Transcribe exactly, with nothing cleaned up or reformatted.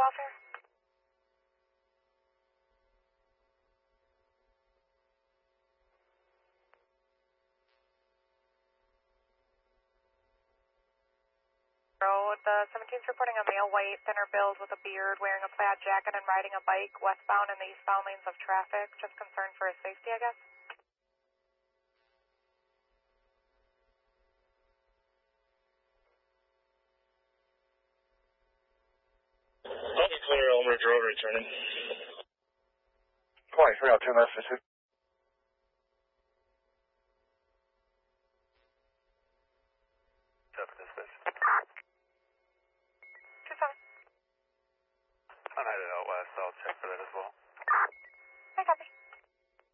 officer? Road, the seventeenth reporting a male, white, thinner build with a beard, wearing a plaid jacket and riding a bike westbound in the eastbound lanes of traffic. Just concerned for his safety, I guess. Okay, clear, Elmridge Road, returning. twenty-three, I'll turn left for two. Seven, dispatch.